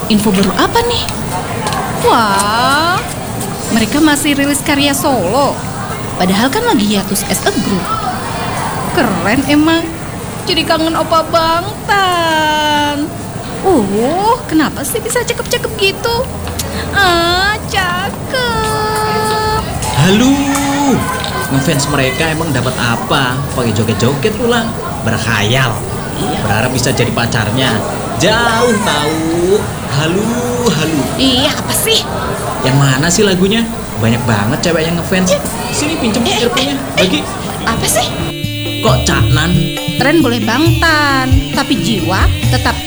Info baru apa nih? Wah, mereka masih rilis karya solo. Padahal kan lagi hiatus as a group. Keren emang. Jadi kangen Opa Bangtan. Kenapa sih bisa cakep-cakep gitu? Cakep. Halo, ngefans mereka emang dapat apa? Pakai joget-joget pula, berkhayal. Berharap bisa jadi pacarnya. Jauh tahu. Halu. Iya, apa sih? Yang mana sih lagunya? Banyak banget cewek yang ngefans. Sini pinjem earphone-nya. Bagi. Apa sih? Kok Cak Nan? Tren boleh Bangtan, tapi jiwa tetap